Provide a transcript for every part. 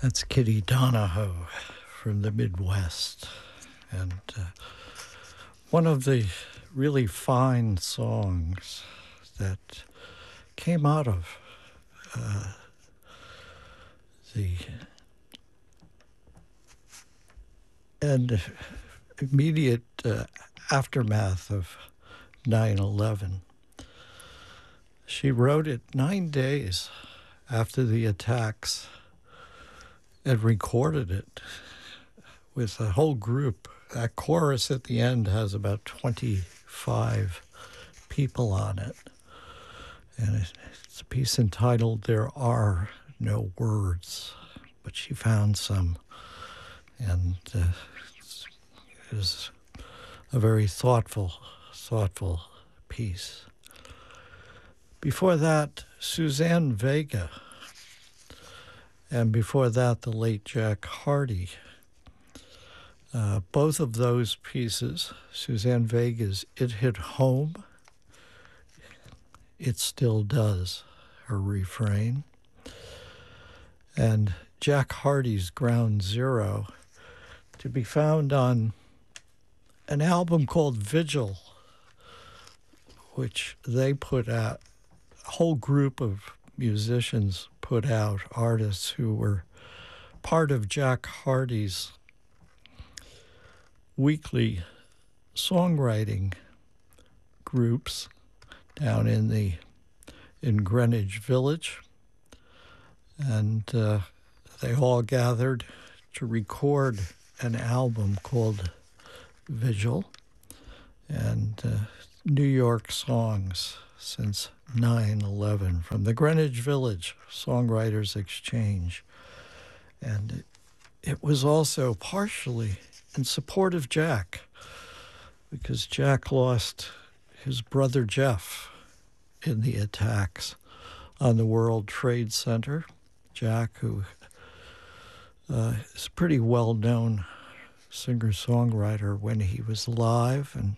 That's Kitty Donahoe from the Midwest. And one of the really fine songs that came out of the and immediate aftermath of 9/11. She wrote it 9 days after the attacks and recorded it with a whole group. That chorus at the end has about 25 people on it. And it's a piece entitled There Are No Words, but she found some. And it was a very thoughtful piece. Before that, Suzanne Vega. And before that, the late Jack Hardy. Both of those pieces, Suzanne Vega's It Hit Home, It Still Does, her refrain. And Jack Hardy's Ground Zero, to be found on an album called Vigil, which they put out, a whole group of musicians put out, artists who were part of Jack Hardy's weekly songwriting groups down in Greenwich Village. And they all gathered to record an album called Vigil and New York songs since 9/11 from the Greenwich Village Songwriters Exchange. And it was also partially in support of Jack, because Jack lost his brother Jeff in the attacks on the World Trade Center. Jack, who is a pretty well-known singer-songwriter when he was alive and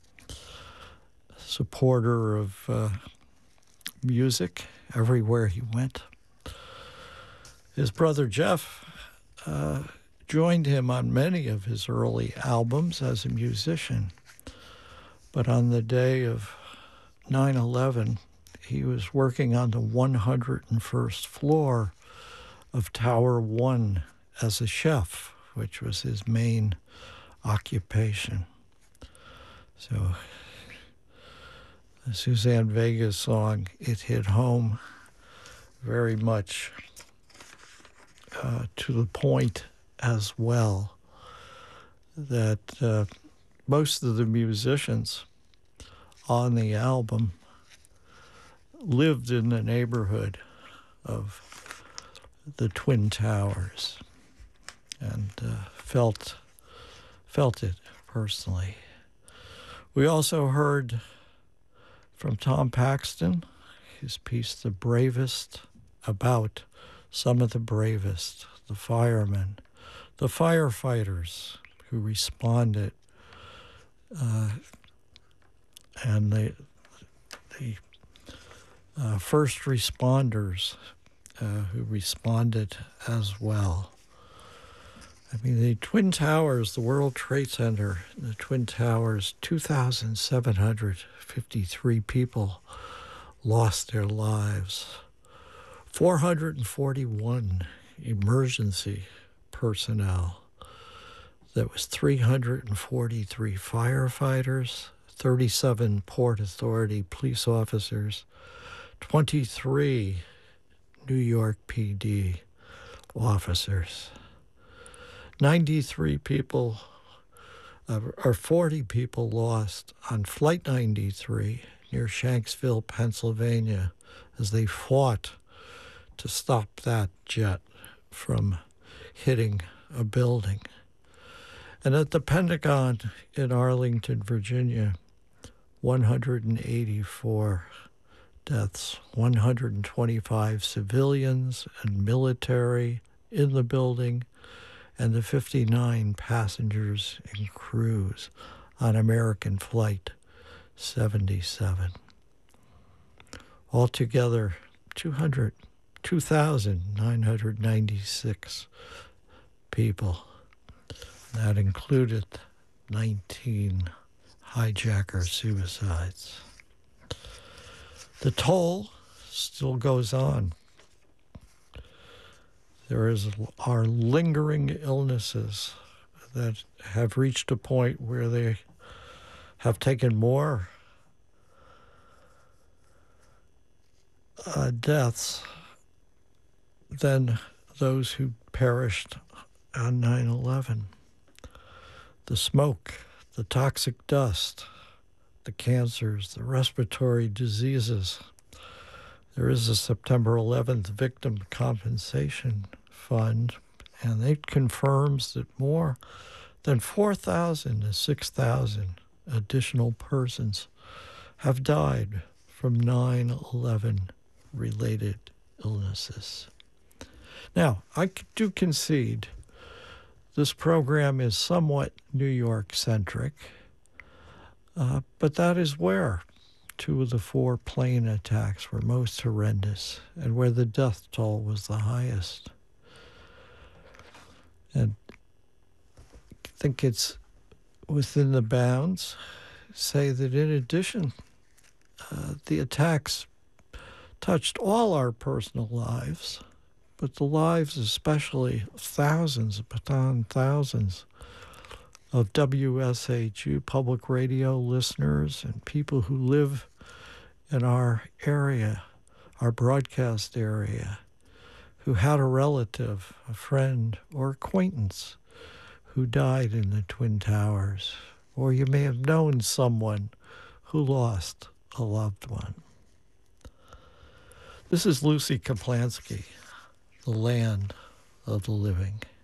supporter of music everywhere he went. His brother Jeff joined him on many of his early albums as a musician. But on the day of 9/11, he was working on the 101st floor of Tower 1 as a chef, which was his main occupation. So Suzanne Vega's song, It Hit Home, very much to the point as well, that most of the musicians on the album lived in the neighborhood of the Twin Towers and felt it personally. We also heard from Tom Paxton, his piece, The Bravest, about some of the bravest, the firemen, the firefighters who responded, and the first responders who responded as well. I mean, the Twin Towers, the World Trade Center, the Twin Towers, 2,753 people lost their lives. 441 emergency personnel. There was 343 firefighters, 37 Port Authority police officers, 23 New York PD officers. 93 people, or 40 people lost on Flight 93 near Shanksville, Pennsylvania, as they fought to stop that jet from hitting a building. And at the Pentagon in Arlington, Virginia, 184 deaths, 125 civilians and military in the building, and the 59 passengers and crews on American Flight 77. Altogether, 200 2,996 people. That included 19 hijacker suicides. The toll still goes on. There are lingering illnesses that have reached a point where they have taken more deaths than those who perished on 9/11. The smoke, the toxic dust, the cancers, the respiratory diseases. There is a September 11th Victim Compensation Fund, and it confirms that more than 4,000 to 6,000 additional persons have died from 9/11 related illnesses. Now, I do concede this program is somewhat New York-centric, but that is where 2 of the 4 plane attacks were most horrendous and where the death toll was the highest. And I think it's within the bounds say that in addition, the attacks touched all our personal lives, but the lives especially thousands upon thousands of WSHU public radio listeners and people who live in our area, our broadcast area, who had a relative, a friend, or acquaintance who died in the Twin Towers, or you may have known someone who lost a loved one. This is Lucy Kaplansky, The Land of the Living.